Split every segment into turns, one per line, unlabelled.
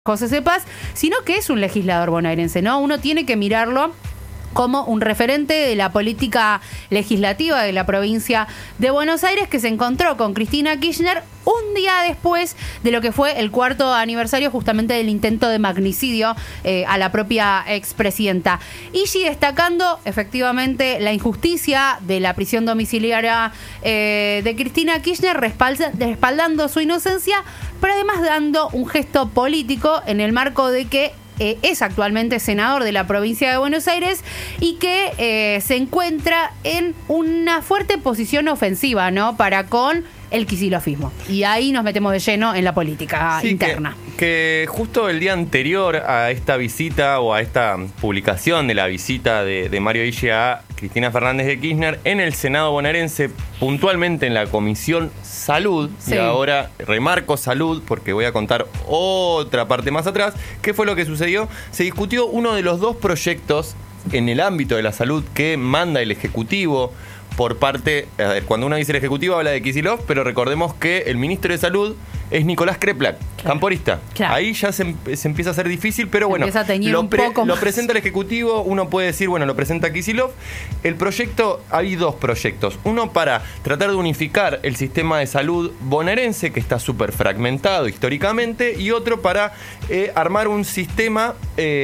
José Cepaz, sino que es un legislador bonaerense, ¿no? Uno tiene que mirarlo como un referente de la política legislativa de la provincia de Buenos Aires, que se encontró con Cristina Kirchner un día después de lo que fue el 4º aniversario justamente del intento de magnicidio a la propia expresidenta. Igi destacando efectivamente la injusticia de la prisión domiciliaria de Cristina Kirchner, respaldando su inocencia, pero además dando un gesto político en el marco de que es actualmente senador de la provincia de Buenos Aires y que se encuentra en una fuerte posición ofensiva, ¿no?, para con el kicilofismo. Y ahí nos metemos de lleno en la política interna.
Que justo el día anterior a esta visita o a esta publicación de la visita de Mario Igi a Cristina Fernández de Kirchner en el Senado bonaerense, puntualmente en la Comisión Salud, y ahora remarco salud porque voy a contar otra parte más atrás, ¿qué fue lo que sucedió? Se discutió uno de los dos proyectos en el ámbito de la salud que manda el Ejecutivo por parte, a ver, cuando uno dice el Ejecutivo habla de Kicillof, pero recordemos que el ministro de Salud es Nicolás Kreplak, camporista. Ahí ya se empieza a hacer difícil, pero bueno, lo presenta el Ejecutivo, uno puede decir, bueno, lo presenta Kicillof. El proyecto, hay dos proyectos. Uno para tratar de unificar el sistema de salud bonaerense, que está súper fragmentado históricamente, y otro para armar un sistema,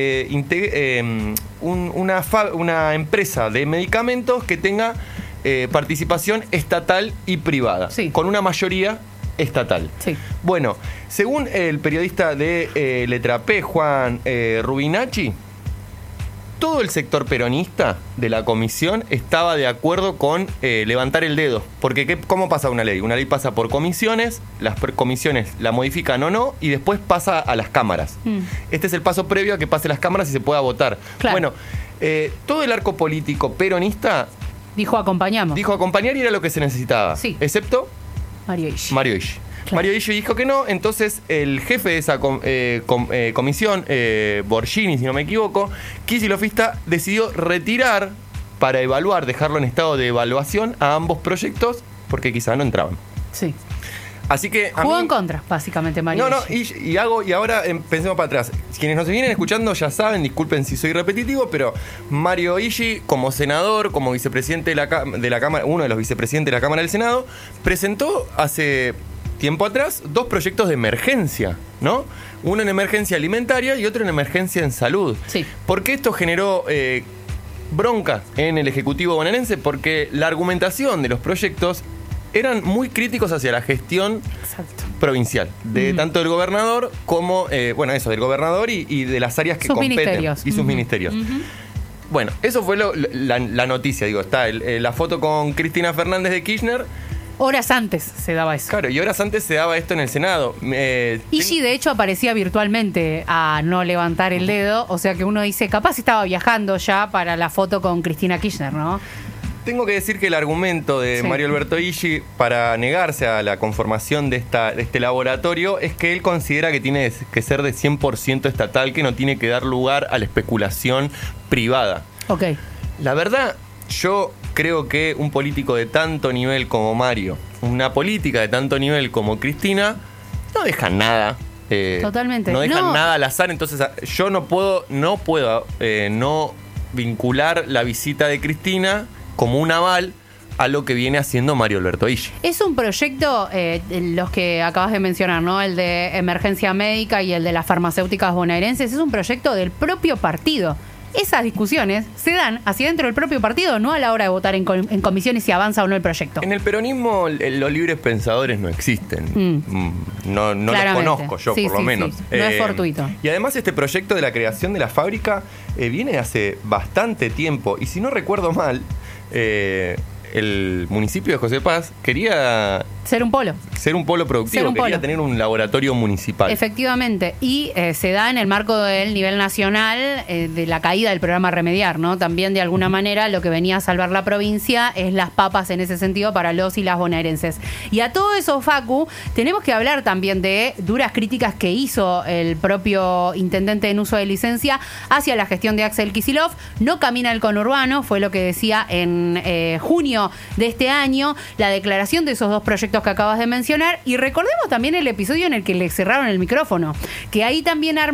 una empresa de medicamentos que tenga participación estatal y privada, con una mayoría estatal. Bueno, según el periodista de Letra P, Juan Rubinacci, todo el sector peronista de la comisión estaba de acuerdo con levantar el dedo. Porque ¿cómo pasa una ley? Una ley pasa por comisiones, las comisiones la modifican o no, y después pasa a las cámaras. Este es el paso previo a que pase las cámaras y se pueda votar. Bueno, todo el arco político peronista
dijo acompañamos.
Dijo acompañar y era lo que se necesitaba. Excepto
Mario Igi.
Mario Igi dijo que no, entonces el jefe de esa comisión, Borghini, si no me equivoco, kicilofista, decidió retirar para evaluar, dejarlo en estado de evaluación a ambos proyectos, porque quizá no entraban. Así que
jugó en contra, básicamente, Mario
Igi. Y ahora pensemos para atrás. Quienes nos vienen escuchando ya saben, disculpen si soy repetitivo, pero Mario Igi, como senador, como vicepresidente de la Cámara, uno de los vicepresidentes de la Cámara del Senado, presentó hace tiempo atrás dos proyectos de emergencia, ¿no? Uno en emergencia alimentaria y otro en emergencia en salud. Porque esto generó bronca en el Ejecutivo bonaerense, porque la argumentación de los proyectos eran muy críticos hacia la gestión provincial, de tanto del gobernador como, del gobernador y de las áreas que competen. Y sus ministerios. Bueno, eso fue la noticia, digo, está la foto con Cristina Fernández de Kirchner.
Horas antes se daba eso.
Claro, y horas antes se daba esto en el Senado.
Igi, de hecho, aparecía virtualmente a no levantar el dedo, o sea que uno dice, capaz estaba viajando ya para la foto con Cristina Kirchner, ¿no?
Tengo que decir que el argumento de Mario Alberto Igi para negarse a la conformación de este laboratorio es que él considera que tiene que ser de 100% estatal, que no tiene que dar lugar a la especulación privada. La verdad, yo creo que un político de tanto nivel como Mario, una política de tanto nivel como Cristina, no dejan nada.
Totalmente.
No dejan nada al azar, entonces yo no puedo no vincular la visita de Cristina como un aval a lo que viene haciendo Mario Alberto Igi.
Es un proyecto, los que acabas de mencionar, ¿no? El de emergencia médica y el de las farmacéuticas bonaerenses, es un proyecto del propio partido. Esas discusiones se dan hacia dentro del propio partido, no a la hora de votar en comisiones si avanza o no el proyecto.
En el peronismo los libres pensadores no existen. No los conozco yo, por lo menos.
No es fortuito.
Y además este proyecto de la creación de la fábrica viene de hace bastante tiempo. Y si no recuerdo mal, el municipio de José Cepaz quería
ser un polo
productivo, quería tener un laboratorio municipal.
Efectivamente, y se da en el marco del nivel nacional de la caída del programa Remediar, ¿no? También de alguna manera lo que venía a salvar la provincia es las papas en ese sentido para los y las bonaerenses. Y a todo eso, Facu, tenemos que hablar también de duras críticas que hizo el propio intendente en uso de licencia hacia la gestión de Axel Kicillof. No camina el conurbano, fue lo que decía en junio de este año, la declaración de esos dos proyectos que acabas de mencionar, y recordemos también el episodio en el que le cerraron el micrófono, que ahí también